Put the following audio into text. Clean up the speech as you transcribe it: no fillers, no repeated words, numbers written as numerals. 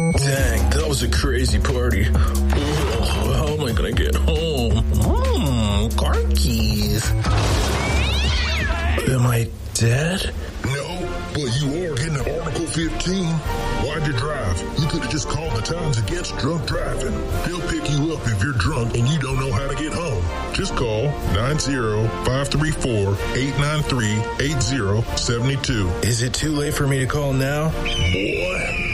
Dang, that was a crazy party. Oh, how am I gonna get home? Car keys. Am I dead? No, but you are getting an Article 15. Why'd you drive? You could have just called the Towns Against Drunk Driving. They'll pick you up if you're drunk and you don't know how to get home. Just call 90-534-893-8072. Is it too late for me to call now? Boy,